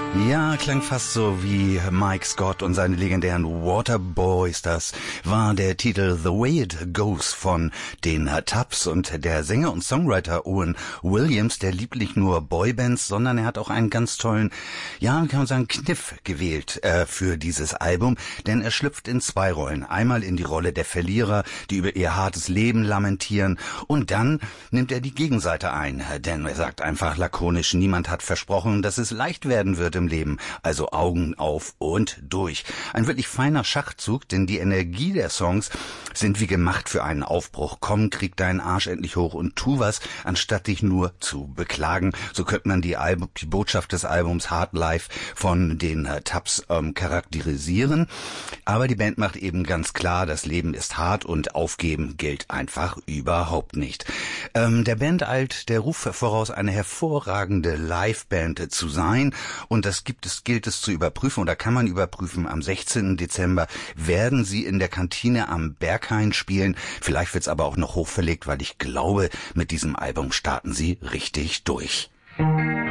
Ja, klang fast so wie Mike Scott und seine legendären Waterboys. Das war der Titel The Way It Goes von den Tubbs, und der Sänger und Songwriter Owen Williams, der liebt nicht nur Boybands, sondern er hat auch einen ganz tollen, ja, kann man sagen, Kniff gewählt für dieses Album, denn er schlüpft in zwei Rollen. Einmal in die Rolle der Verlierer, die über ihr hartes Leben lamentieren, und dann nimmt er die Gegenseite ein, denn er sagt einfach lakonisch, niemand hat versprochen, dass es leicht werden wird im Leben, also Augen auf und durch. Ein wirklich feiner Schachzug, denn die Energie der Songs sind wie gemacht für einen Aufbruch. Komm, krieg deinen Arsch endlich hoch und tu was, anstatt dich nur zu beklagen. So könnte man die Botschaft des Albums Hard Life von den Tubbs charakterisieren. Aber die Band macht eben ganz klar, das Leben ist hart und aufgeben gilt einfach überhaupt nicht. Der Band eilt der Ruf voraus, eine hervorragende Liveband zu sein, und das gilt es zu überprüfen, oder kann man überprüfen. Am 16. Dezember werden sie in der Kantine am Berghain spielen. Vielleicht wird's aber auch noch hochverlegt, weil ich glaube, mit diesem Album starten sie richtig durch.